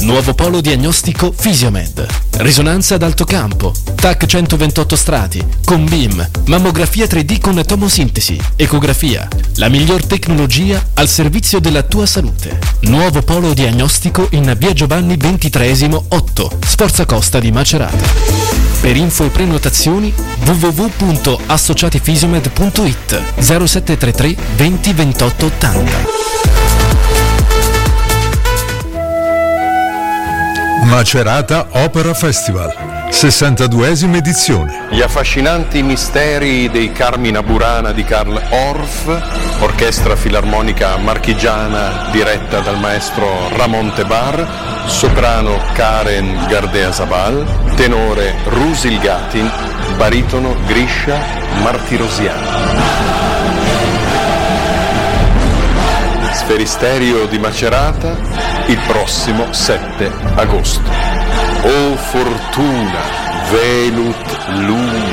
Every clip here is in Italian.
Nuovo polo diagnostico Fisiomed. Risonanza ad alto campo, TAC 128 strati, con BIM, mammografia 3D con tomosintesi, ecografia. La miglior tecnologia al servizio della tua salute. Nuovo polo diagnostico in via Giovanni XXIII 8, Sforza Costa di Macerata. Per info e prenotazioni www.associatifisiomed.it 0733 20 28 80. Macerata Opera Festival, 62esima edizione. Gli affascinanti misteri dei Carmina Burana di Karl Orff, orchestra filarmonica marchigiana diretta dal maestro Ramon Tebar, soprano Karen Gardea-Zabal, tenore Rusil Gatin, baritono Grisha Martirosian. Sferisterio di Macerata il prossimo 7 agosto. O fortuna, velut luna.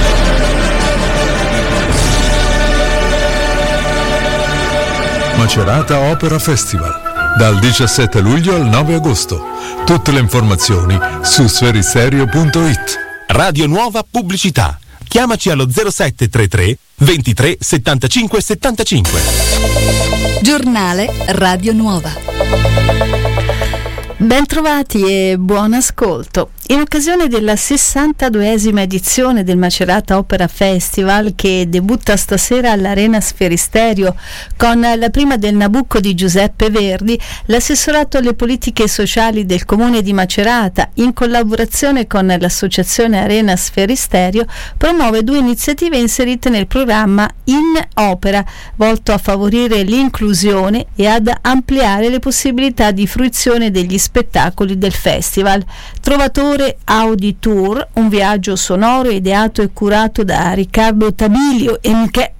Macerata Opera Festival, dal 17 luglio al 9 agosto. Tutte le informazioni su sferisterio.it. Radio Nuova Pubblicità. Chiamaci allo 0733 23 75 75. Giornale Radio Nuova. Bentrovati e buon ascolto. In occasione della 62esima edizione del Macerata Opera Festival, che debutta stasera all'Arena Sferisterio con la prima del Nabucco di Giuseppe Verdi, l'assessorato alle politiche sociali del Comune di Macerata, in collaborazione con l'associazione Arena Sferisterio, promuove 2 iniziative inserite nel programma In Opera, volto a favorire l'inclusione e ad ampliare le possibilità di fruizione degli spettacoli del festival. Trovatore Audi Tour, un viaggio sonoro ideato e curato da Riccardo Tabilio e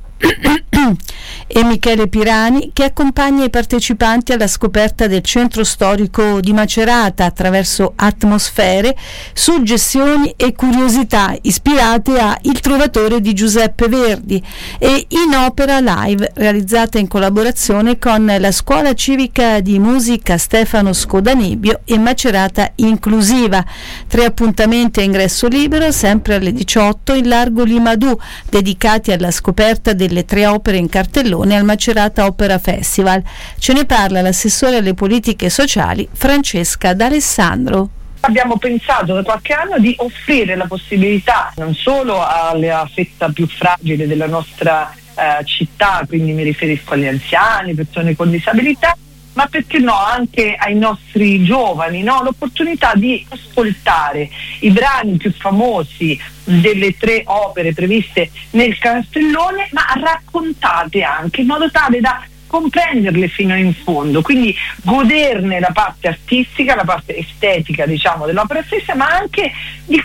Michele Pirani, che accompagna i partecipanti alla scoperta del centro storico di Macerata attraverso atmosfere, suggestioni e curiosità ispirate a Il Trovatore di Giuseppe Verdi, e In Opera Live, realizzata in collaborazione con la Scuola Civica di Musica Stefano Scodanibio e Macerata Inclusiva. 3 appuntamenti a ingresso libero, sempre alle 18 in largo Limadù, dedicati alla scoperta delle 3 opere in cartellone al Macerata Opera Festival. Ce ne parla l'assessore alle politiche sociali Francesca D'Alessandro. Abbiamo pensato da qualche anno di offrire la possibilità non solo alla fetta più fragile della nostra città, quindi mi riferisco agli anziani, persone con disabilità, ma perché no anche ai nostri giovani, no? L'opportunità di ascoltare i brani più famosi delle 3 opere previste nel cartellone, ma raccontate anche in modo tale da comprenderle fino in fondo, quindi goderne la parte artistica, la parte estetica, diciamo, dell'opera stessa, ma anche di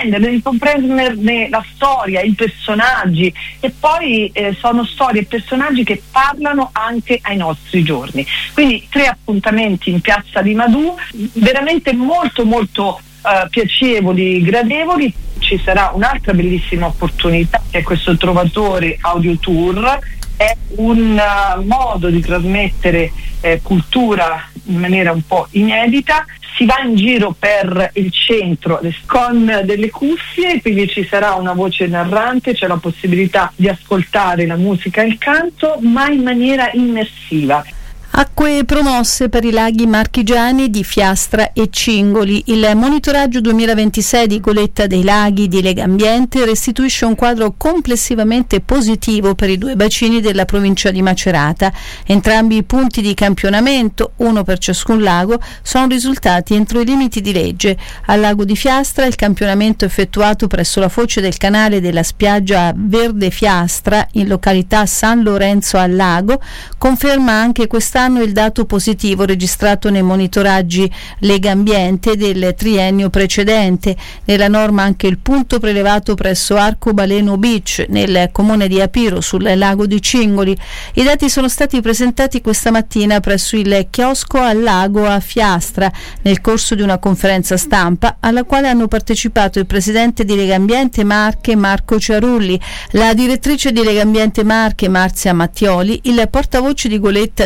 comprenderne la storia, i personaggi, e poi sono storie e personaggi che parlano anche ai nostri giorni. Quindi 3 appuntamenti in piazza di Madù, veramente molto molto piacevoli, gradevoli. Ci sarà un'altra bellissima opportunità, che è questo Trovatore Audio Tour. È un modo di trasmettere cultura in maniera un po' inedita. Si va in giro per il centro con delle cuffie, quindi ci sarà una voce narrante, c'è la possibilità di ascoltare la musica e il canto, ma in maniera immersiva. Acque promosse per i laghi marchigiani di Fiastra e Cingoli. Il monitoraggio 2026 di Goletta dei Laghi di Legambiente restituisce un quadro complessivamente positivo per i 2 bacini della provincia di Macerata. Entrambi i punti di campionamento, uno per ciascun lago, sono risultati entro i limiti di legge. Al lago di Fiastra il campionamento effettuato presso la foce del canale della spiaggia Verde Fiastra, in località San Lorenzo al Lago, conferma anche quest'anno il dato positivo registrato nei monitoraggi Legambiente del triennio precedente. Nella norma anche il punto prelevato presso Arcobaleno Beach nel comune di Apiro sul lago di Cingoli. I dati sono stati presentati questa mattina presso il chiosco al lago a Fiastra nel corso di una conferenza stampa alla quale hanno partecipato il presidente di Legambiente Marche Marco Ciarulli, la direttrice di Legambiente Marche Marzia Mattioli, il portavoce di Goletta dei Laghi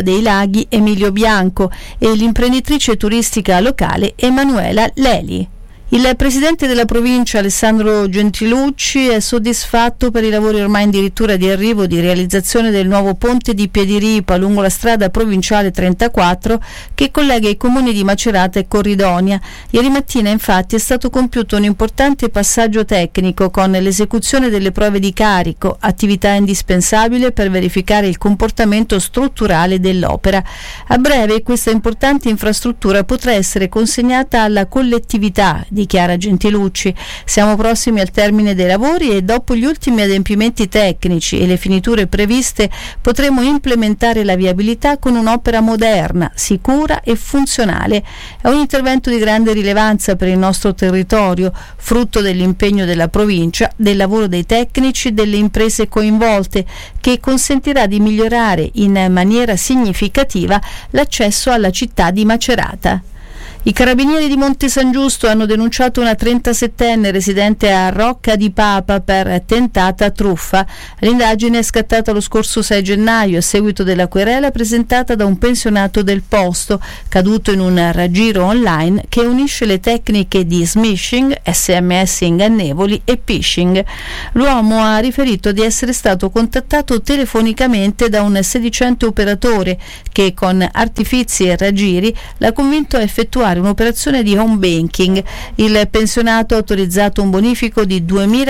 laghi Emilio Bianco e l'imprenditrice turistica locale Emanuela Leli. Il presidente della provincia Alessandro Gentilucci è soddisfatto per i lavori ormai addirittura di arrivo di realizzazione del nuovo ponte di Piediripa lungo la strada provinciale 34 che collega i comuni di Macerata e Corridonia. Ieri mattina infatti è stato compiuto un importante passaggio tecnico con l'esecuzione delle prove di carico, attività indispensabile per verificare il comportamento strutturale dell'opera. A breve questa importante infrastruttura potrà essere consegnata alla collettività, dichiara Gentilucci. Siamo prossimi al termine dei lavori e dopo gli ultimi adempimenti tecnici e le finiture previste potremo implementare la viabilità con un'opera moderna, sicura e funzionale. È un intervento di grande rilevanza per il nostro territorio, frutto dell'impegno della provincia, del lavoro dei tecnici e delle imprese coinvolte, che consentirà di migliorare in maniera significativa l'accesso alla città di Macerata. I carabinieri di Monte San Giusto hanno denunciato una 37enne residente a Rocca di Papa per tentata truffa. L'indagine è scattata lo scorso 6 gennaio a seguito della querela presentata da un pensionato del posto, caduto in un raggiro online che unisce le tecniche di smishing, SMS ingannevoli e phishing. L'uomo ha riferito di essere stato contattato telefonicamente da un sedicente operatore che con artifizi e raggiri l'ha convinto a effettuare un'operazione di home banking. Il pensionato ha autorizzato un bonifico di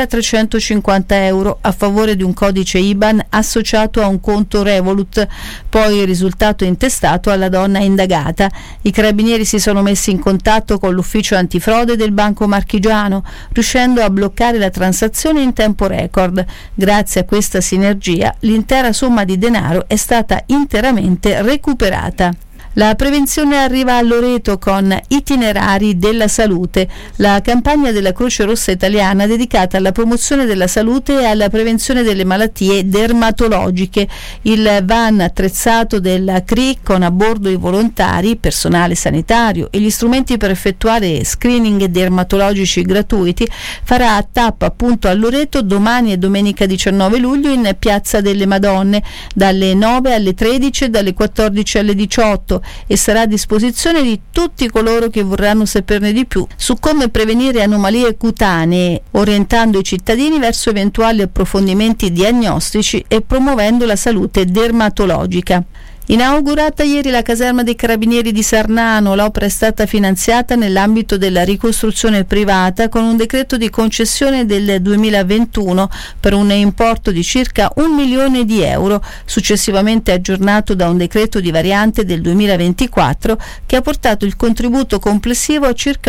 2.350 euro a favore di un codice IBAN associato a un conto Revolut, poi il risultato intestato alla donna indagata. I carabinieri si sono messi in contatto con l'ufficio antifrode del Banco Marchigiano, riuscendo a bloccare la transazione in tempo record. Grazie a questa sinergia, l'intera somma di denaro è stata interamente recuperata. La prevenzione arriva a Loreto con Itinerari della Salute, la campagna della Croce Rossa Italiana dedicata alla promozione della salute e alla prevenzione delle malattie dermatologiche. Il van attrezzato del CRI con a bordo i volontari, personale sanitario e gli strumenti per effettuare screening dermatologici gratuiti farà tappa appunto a Loreto domani e domenica 19 luglio in Piazza delle Madonne dalle 9 alle 13 e dalle 14 alle 18. E sarà a disposizione di tutti coloro che vorranno saperne di più su come prevenire anomalie cutanee, orientando i cittadini verso eventuali approfondimenti diagnostici e promuovendo la salute dermatologica. Inaugurata ieri la caserma dei Carabinieri di Sarnano, l'opera è stata finanziata nell'ambito della ricostruzione privata con un decreto di concessione del 2021 per un importo di circa 1 milione di euro, successivamente aggiornato da un decreto di variante del 2024 che ha portato il contributo complessivo a circa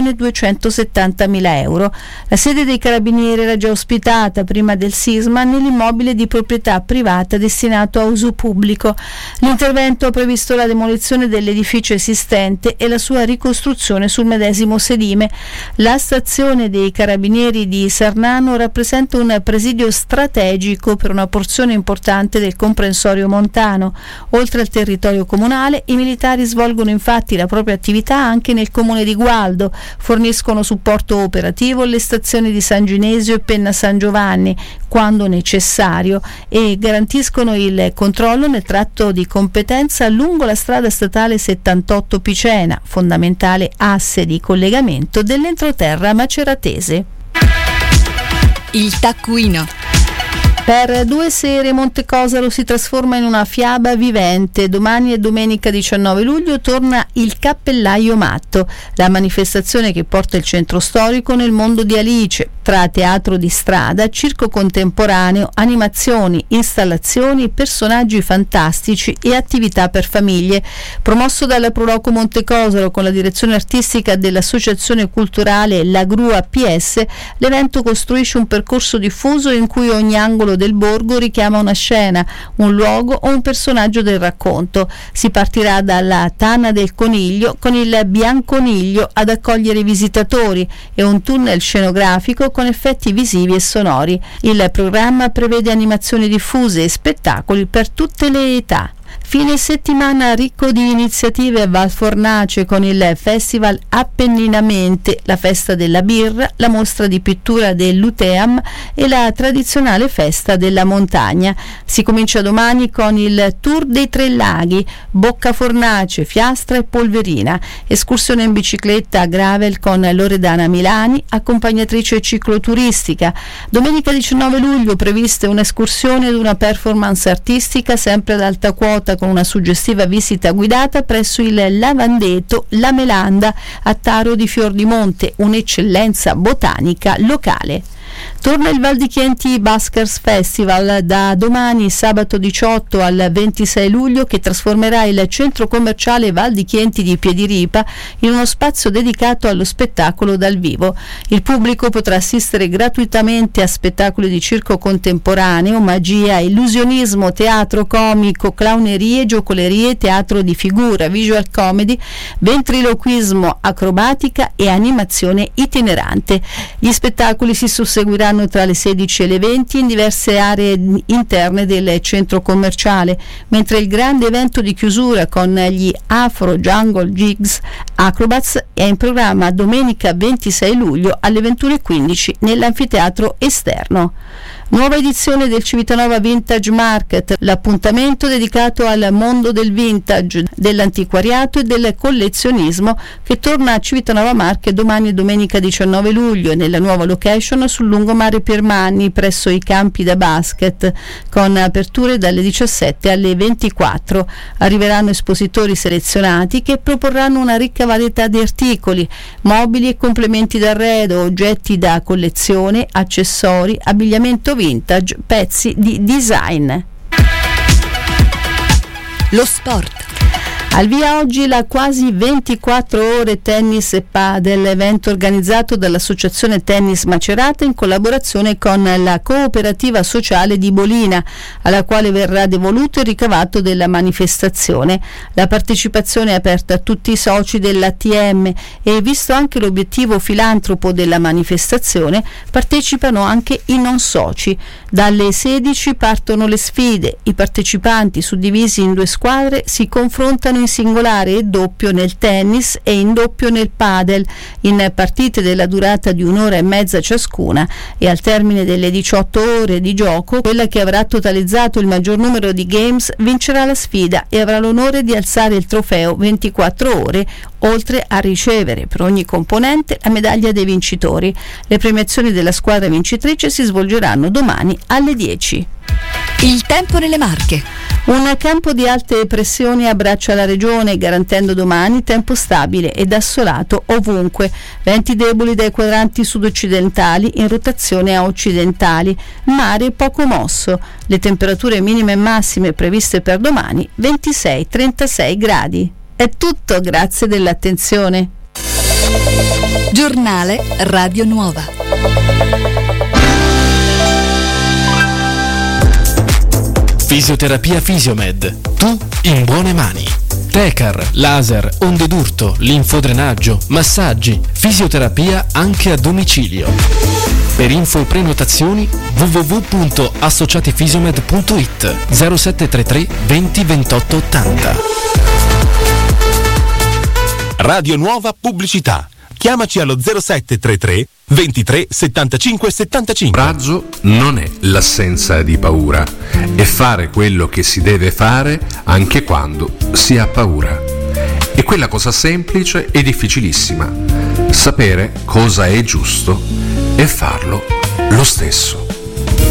1.270.000 euro. La sede dei Carabinieri era già ospitata prima del sisma nell'immobile di proprietà privata destinato a uso pubblico. L'intervento ha previsto la demolizione dell'edificio esistente e la sua ricostruzione sul medesimo sedime. La stazione dei Carabinieri di Sarnano rappresenta un presidio strategico per una porzione importante del comprensorio montano. Oltre al territorio comunale, i militari svolgono infatti la propria attività anche nel comune di Gualdo, forniscono supporto operativo alle stazioni di San Ginesio e Penna San Giovanni, quando necessario, e garantiscono il controllo nel tratto di competenza lungo la strada statale 78 Picena, fondamentale asse di collegamento dell'entroterra maceratese. Il taccuino. Per 2 sere Montecosalo si trasforma in una fiaba vivente. Domani e domenica 19 luglio torna il Cappellaio Matto, la manifestazione che porta il centro storico nel mondo di Alice, tra teatro di strada, circo contemporaneo, animazioni, installazioni, personaggi fantastici e attività per famiglie. Promosso dalla Proloco Montecosalo con la direzione artistica dell'associazione culturale La Grua PS, l'evento costruisce un percorso diffuso in cui ogni angolo del borgo richiama una scena, un luogo o un personaggio del racconto. Si partirà dalla Tana del Coniglio con il Bianconiglio ad accogliere i visitatori e un tunnel scenografico con effetti visivi e sonori. Il programma prevede animazioni diffuse e spettacoli per tutte le età. Fine settimana ricco di iniziative a Val Fornace con il Festival Appenninamente, la festa della birra, la mostra di pittura dell'Uteam e la tradizionale festa della montagna. Si comincia domani con il Tour dei Tre Laghi, Bocca Fornace, Fiastra e Polverina, escursione in bicicletta a gravel con Loredana Milani, accompagnatrice cicloturistica. Domenica 19 luglio previste un'escursione ed una performance artistica sempre ad alta quota con una suggestiva visita guidata presso il Lavandeto La Melanda a Taro di Fiordimonte, un'eccellenza botanica locale. Torna il Val di Chienti Buskers Festival da domani sabato 18 al 26 luglio, che trasformerà il centro commerciale Val di Chienti di Piediripa in uno spazio dedicato allo spettacolo dal vivo. Il pubblico potrà assistere gratuitamente a spettacoli di circo contemporaneo, magia, illusionismo, teatro comico, clownerie, giocolerie, teatro di figura, visual comedy, ventriloquismo, acrobatica e animazione itinerante. Gli spettacoli si susseguiranno tra le 16 e le 20 in diverse aree interne del centro commerciale, mentre il grande evento di chiusura con gli Afro Jungle Jigs Acrobats è in programma domenica 26 luglio alle 21:15 nell'anfiteatro esterno. Nuova edizione del Civitanova Vintage Market, l'appuntamento dedicato al mondo del vintage, dell'antiquariato e del collezionismo, che torna a Civitanova Marche domani e domenica 19 luglio nella nuova location sul lungomare Pirmanni presso i campi da basket, con aperture dalle 17 alle 24. Arriveranno espositori selezionati che proporranno una ricca varietà di articoli, mobili e complementi d'arredo, oggetti da collezione, accessori, abbigliamento vintage, pezzi di design. Lo sport. Al via oggi la quasi 24 ore tennis e padel, evento organizzato dall'Associazione Tennis Macerata in collaborazione con la Cooperativa Sociale di Bolina, alla quale verrà devoluto il ricavato della manifestazione. La partecipazione è aperta a tutti i soci dell'ATM e, visto anche l'obiettivo filantropo della manifestazione, partecipano anche i non soci. Dalle 16 partono le sfide. I partecipanti, suddivisi in 2 squadre, si confrontano in singolare e doppio nel tennis e in doppio nel padel, in partite della durata di 1 ora e mezza ciascuna, e al termine delle 18 ore di gioco quella che avrà totalizzato il maggior numero di games vincerà la sfida e avrà l'onore di alzare il trofeo 24 ore, oltre a ricevere per ogni componente la medaglia dei vincitori. Le premiazioni della squadra vincitrice si svolgeranno domani alle 10. Il tempo nelle Marche. Un campo di alte pressioni abbraccia la regione, garantendo domani tempo stabile ed assolato ovunque. Venti deboli dai quadranti sud-occidentali in rotazione a occidentali. Mare poco mosso. Le temperature minime e massime previste per domani 26-36 gradi. È tutto, grazie dell'attenzione. Giornale Radio Nuova. Fisioterapia Fisiomed. Tu in buone mani. Tecar, laser, onde d'urto, linfodrenaggio, massaggi, fisioterapia anche a domicilio. Per info e prenotazioni www.associatifisiomed.it 0733 20 28 80. Radio Nuova Pubblicità. Chiamaci allo 0733 23 75 75. Coraggio non è l'assenza di paura, è fare quello che si deve fare anche quando si ha paura. È quella cosa semplice e difficilissima, sapere cosa è giusto e farlo lo stesso.